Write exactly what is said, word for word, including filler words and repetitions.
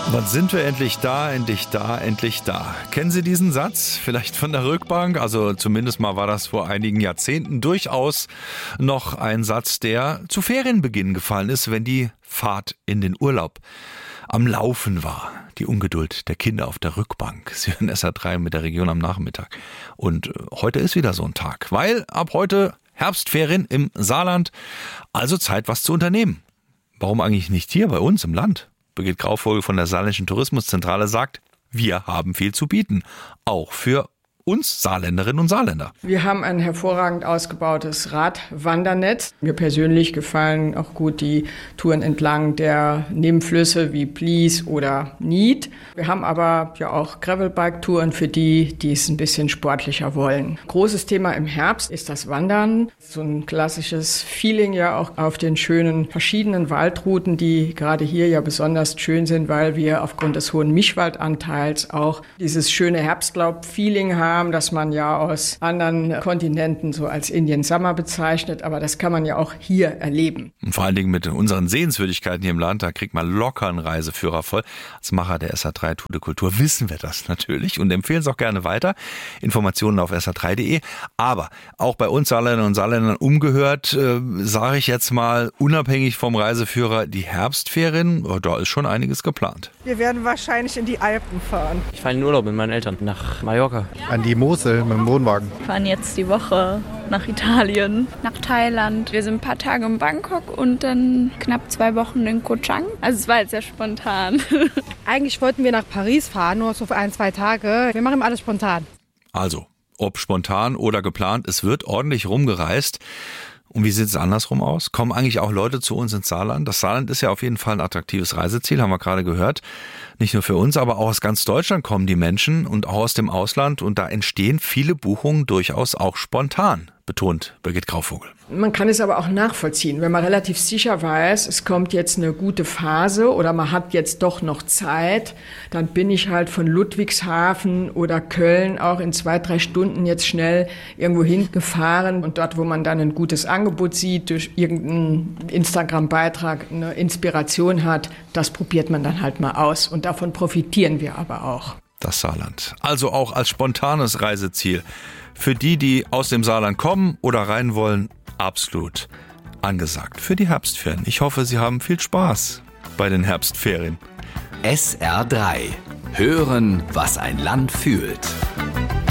Wann sind wir endlich da, endlich da, endlich da? Kennen Sie diesen Satz? Vielleicht von der Rückbank? Also zumindest mal war das vor einigen Jahrzehnten durchaus noch ein Satz, der zu Ferienbeginn gefallen ist, wenn die Fahrt in den Urlaub am Laufen war. Die Ungeduld der Kinder auf der Rückbank. Sie hören S R drei mit der Region am Nachmittag. Und heute ist wieder so ein Tag, weil ab heute Herbstferien im Saarland, also Zeit, was zu unternehmen. Warum eigentlich nicht hier bei uns im Land? Birgit Grauvogel von der Saarländischen Tourismuszentrale sagt, wir haben viel zu bieten, auch für uns Saarländerinnen und Saarländer. Wir haben ein hervorragend ausgebautes Radwandernetz. Mir persönlich gefallen auch gut die Touren entlang der Nebenflüsse wie Blies oder Nied. Wir haben aber ja auch Gravelbike-Touren für die, die es ein bisschen sportlicher wollen. Großes Thema im Herbst ist das Wandern. So ein klassisches Feeling ja auch auf den schönen verschiedenen Waldrouten, die gerade hier ja besonders schön sind, weil wir aufgrund des hohen Mischwaldanteils auch dieses schöne Herbstlaub-Feeling haben, das man ja aus anderen Kontinenten so als Indian Summer bezeichnet, aber das kann man ja auch hier erleben. Und vor allen Dingen mit unseren Sehenswürdigkeiten hier im Land, da kriegt man locker einen Reiseführer voll. Als Macher der S R drei Tour de Kultur wissen wir das natürlich und empfehlen es auch gerne weiter. Informationen auf S R drei punkt de. Aber auch bei uns Saarländern und Saarländern umgehört, äh, sage ich jetzt mal, unabhängig vom Reiseführer, die Herbstferien, oh, da ist schon einiges geplant. Wir werden wahrscheinlich in die Alpen fahren. Ich fahre in den Urlaub mit meinen Eltern nach Mallorca. An die Mosel mit dem Wohnwagen. Wir fahren jetzt die Woche nach Italien, nach Thailand. Wir sind ein paar Tage in Bangkok und dann knapp zwei Wochen in Koh Chang. Also es war jetzt sehr spontan. Eigentlich wollten wir nach Paris fahren, nur so für ein, zwei Tage. Wir machen alles spontan. Also, ob spontan oder geplant, es wird ordentlich rumgereist. Und wie sieht es andersrum aus? Kommen eigentlich auch Leute zu uns ins Saarland? Das Saarland ist ja auf jeden Fall ein attraktives Reiseziel, haben wir gerade gehört. Nicht nur für uns, aber auch aus ganz Deutschland kommen die Menschen und auch aus dem Ausland. Und da entstehen viele Buchungen durchaus auch spontan, betont Birgit Grauvogel. Man kann es aber auch nachvollziehen, wenn man relativ sicher weiß, es kommt jetzt eine gute Phase oder man hat jetzt doch noch Zeit, dann bin ich halt von Ludwigshafen oder Köln auch in zwei, drei Stunden jetzt schnell irgendwo hingefahren und dort, wo man dann ein gutes Angebot sieht, durch irgendeinen Instagram-Beitrag eine Inspiration hat, das probiert man dann halt mal aus und davon profitieren wir aber auch. Das Saarland. Also auch als spontanes Reiseziel. Für die, die aus dem Saarland kommen oder rein wollen, absolut angesagt für die Herbstferien. Ich hoffe, Sie haben viel Spaß bei den Herbstferien. S R drei. Hören, was ein Land fühlt.